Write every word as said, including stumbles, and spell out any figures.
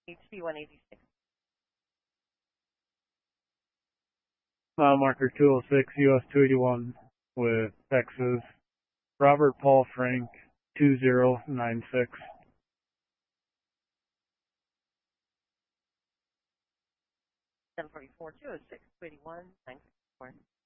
H P one eighty-six. Mile marker two oh six, U S two eighty-one with Texas. Robert Paul Frank, two zero nine six. seven forty-four, two oh six, two eighty-one, nine six four.